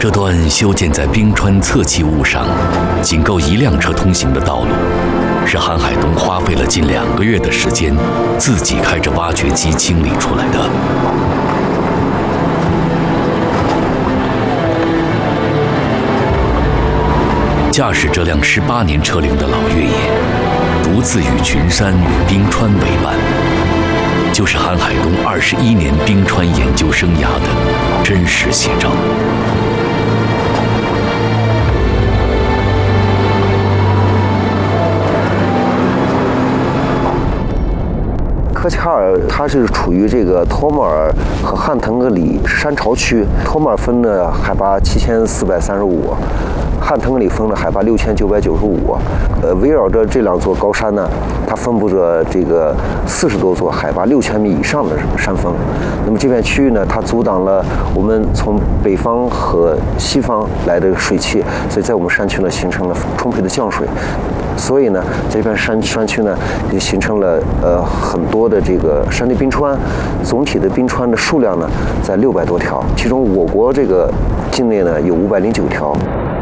这段修建在冰川侧起物上，仅够1辆车通行的道路，是韩海东花费了近2个月的时间，自己开着挖掘机清理出来的。驾驶这辆18年车龄的老越野，独自与群山与冰川为伴，就是韩海东21年冰川研究生涯的真实写照。 科恰尔它是处于这个托木尔和汉腾格里山潮区，托木尔峰的海拔7435，汉腾格里峰的海拔6995。围绕着这2座高山呢，它分布着这个40多座海拔6000米以上的山峰。那么这片区域呢，它阻挡了我们从北方和西方来的水汽，所以在我们山区呢形成了充沛的降水。所以呢，这片山区呢也形成了很多的这个山地冰川，总体的冰川的数量呢在600多条，其中我国这个境内呢有509条。